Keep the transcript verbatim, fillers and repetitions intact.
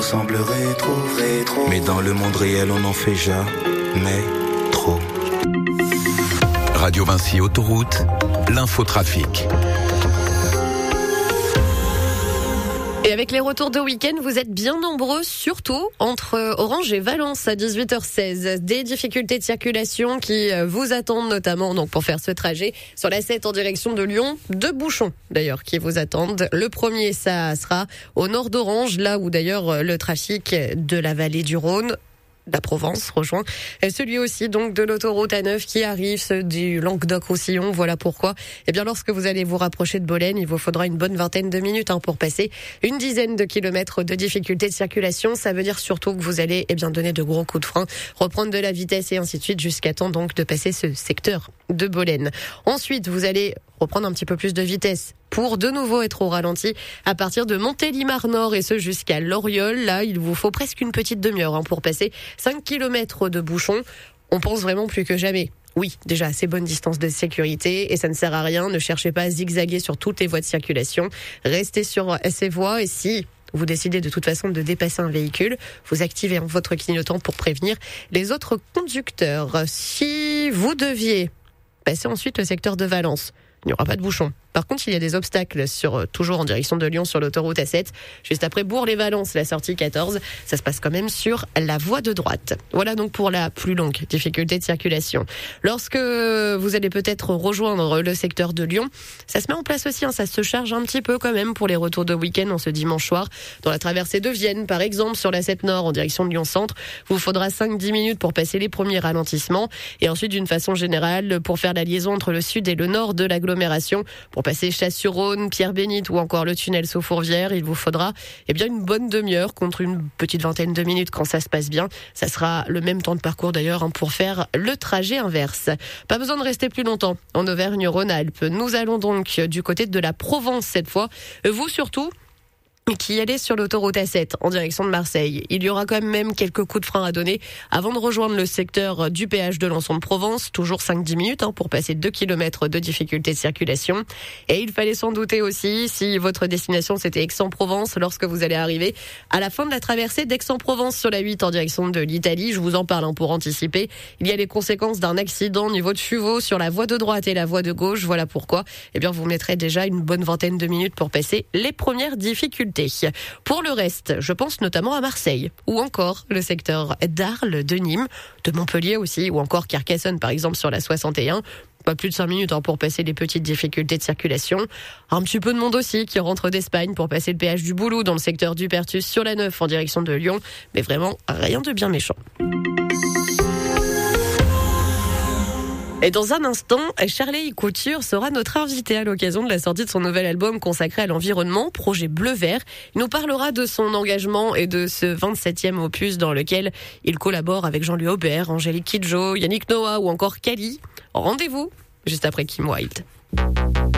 semble rétro, rétro. Mais dans le monde réel, on n'en fait jamais trop. Radio Vinci Autoroute, l'infotrafic. Et avec les retours de week-end, vous êtes bien nombreux, surtout entre Orange et Valence à dix-huit heures seize. Des difficultés de circulation qui vous attendent notamment donc pour faire ce trajet sur la sept en direction de Lyon. Deux bouchons d'ailleurs qui vous attendent. Le premier, ça sera au nord d'Orange, là où d'ailleurs le trafic de la vallée du Rhône, la Provence rejoint celui aussi donc de l'autoroute A neuf qui arrive, ceux du Languedoc-Roussillon. Voilà pourquoi, eh bien, lorsque vous allez vous rapprocher de Bolène, il vous faudra une bonne vingtaine de minutes hein, pour passer une dizaine de kilomètres de difficultés de circulation. Ça veut dire surtout que vous allez eh bien donner de gros coups de frein, reprendre de la vitesse et ainsi de suite jusqu'à temps donc de passer ce secteur de Bolène. Ensuite, vous allez reprendre un petit peu plus de vitesse pour de nouveau être au ralenti à partir de Montélimar-Nord et ce jusqu'à Loriol. Là, il vous faut presque une petite demi-heure hein, pour passer cinq kilomètres de bouchons. On pense vraiment plus que jamais. Oui, déjà, assez bonne distance de sécurité et ça ne sert à rien. Ne cherchez pas à zigzaguer sur toutes les voies de circulation. Restez sur ces voies et si vous décidez de toute façon de dépasser un véhicule, vous activez votre clignotant pour prévenir les autres conducteurs. Si vous deviez passer ensuite le secteur de Valence, il n'y aura pas de bouchon. Par contre, il y a des obstacles sur, toujours en direction de Lyon sur l'autoroute A sept. Juste après Bourg-les-Valences, la sortie quatorze. Ça se passe quand même sur la voie de droite. Voilà donc pour la plus longue difficulté de circulation. Lorsque vous allez peut-être rejoindre le secteur de Lyon, ça se met en place aussi. Hein, ça se charge un petit peu quand même pour les retours de week-end en ce dimanche soir. Dans la traversée de Vienne, par exemple, sur la sept Nord en direction de Lyon-Centre, vous faudra cinq à dix minutes pour passer les premiers ralentissements. Et ensuite, d'une façon générale, pour faire la liaison entre le sud et le nord de l'agglomération, pour passer Chasse-sur-Rhône, Pierre-Bénite ou encore le tunnel sous Fourvière, il vous faudra eh bien une bonne demi-heure contre une petite vingtaine de minutes quand ça se passe bien. Ça sera le même temps de parcours d'ailleurs hein, pour faire le trajet inverse. Pas besoin de rester plus longtemps en Auvergne-Rhône-Alpes. Nous allons donc du côté de la Provence cette fois. Vous surtout qui allez sur l'autoroute A sept en direction de Marseille. Il y aura quand même quelques coups de frein à donner avant de rejoindre le secteur du péage de Lançon-de-Provence. Toujours cinq à dix minutes hein, pour passer deux kilomètres de difficulté de circulation. Et il fallait s'en douter aussi si votre destination c'était Aix-en-Provence lorsque vous allez arriver à la fin de la traversée d'Aix-en-Provence sur la huit en direction de l'Italie. Je vous en parle hein, pour anticiper. Il y a les conséquences d'un accident au niveau de Chuvaux sur la voie de droite et la voie de gauche. Voilà pourquoi eh bien, vous mettrez déjà une bonne vingtaine de minutes pour passer les premières difficultés. Pour le reste, je pense notamment à Marseille ou encore le secteur d'Arles, de Nîmes, de Montpellier aussi ou encore Carcassonne par exemple sur la soixante et un. Pas plus de cinq minutes hein, pour passer les petites difficultés de circulation. Un petit peu de monde aussi qui rentre d'Espagne pour passer le péage du Boulou dans le secteur du Pertus sur la neuf en direction de Lyon. Mais vraiment rien de bien méchant. Et dans un instant, Charlie Couture sera notre invité à l'occasion de la sortie de son nouvel album consacré à l'environnement, Projet Bleu-Vert. Il nous parlera de son engagement et de ce vingt-septième opus dans lequel il collabore avec Jean-Louis Aubert, Angélique Kidjo, Yannick Noah ou encore Kali. Rendez-vous juste après Kim Wilde.